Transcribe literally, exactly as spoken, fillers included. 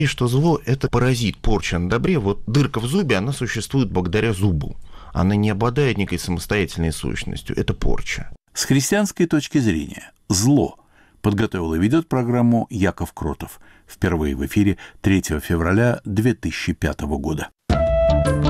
И что зло – это паразит, порча на добре. Вот дырка в зубе, она существует благодаря зубу. Она не обладает некой самостоятельной сущностью. Это порча. С христианской точки зрения, зло. Подготовил и ведет программу Яков Кротов. Впервые в эфире третьего февраля две тысячи пятого года.